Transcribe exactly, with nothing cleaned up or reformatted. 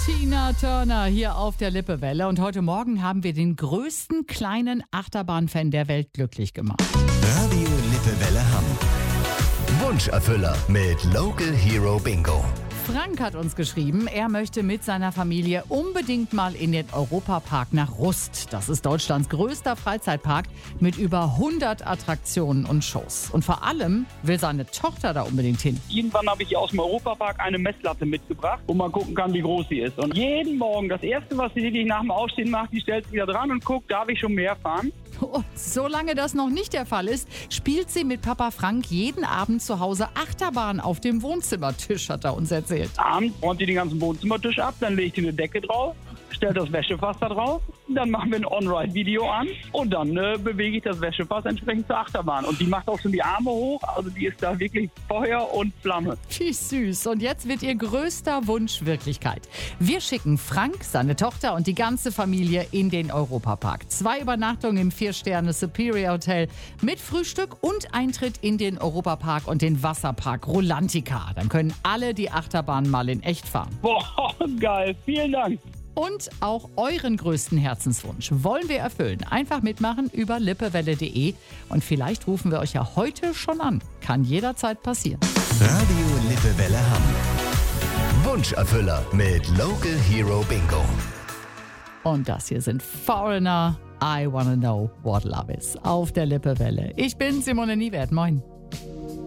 Tina Turner hier auf der Lippewelle. Und heute Morgen haben wir den größten kleinen Achterbahnfan der Welt glücklich gemacht. Radio Lippewelle Hamm. Wunscherfüller mit Local Hero Bingo. Frank hat uns geschrieben, er möchte mit seiner Familie unbedingt mal in den Europapark nach Rust. Das ist Deutschlands größter Freizeitpark mit über hundert Attraktionen und Shows. Und vor allem will seine Tochter da unbedingt hin. Irgendwann habe ich aus dem Europapark eine Messlatte mitgebracht, wo man gucken kann, wie groß sie ist. Und jeden Morgen, das Erste, was sie wirklich nach dem Aufstehen macht, die stellt sich wieder dran und guckt, darf ich schon mehr fahren? Und solange das noch nicht der Fall ist, spielt sie mit Papa Frank jeden Abend zu Hause Achterbahn auf dem Wohnzimmertisch, hat er uns erzählt. Abends räumt sie den ganzen Wohnzimmertisch ab, dann legt sie eine Decke drauf, stellt das Wäschefass da drauf, dann machen wir ein On-Ride-Video an und dann äh, bewege ich das Wäschefass entsprechend zur Achterbahn. Und die macht auch schon die Arme hoch, also die ist da wirklich Feuer und Flamme. Wie süß. Und jetzt wird ihr größter Wunsch Wirklichkeit. Wir schicken Frank, seine Tochter und die ganze Familie in den Europapark. Zwei Übernachtungen im Vier-Sterne Superior Hotel mit Frühstück und Eintritt in den Europapark und den Wasserpark Rolantica. Dann können alle die Achterbahn mal in echt fahren. Boah, geil. Vielen Dank. Und auch euren größten Herzenswunsch wollen wir erfüllen. Einfach mitmachen über lippewelle punkt de und vielleicht rufen wir euch ja heute schon an. Kann jederzeit passieren. Radio Lippewelle Hamm. Wunscherfüller mit Local Hero Bingo. Und das hier sind Foreigner. I wanna know what love is. Auf der Lippewelle. Ich bin Simone Niewert. Moin.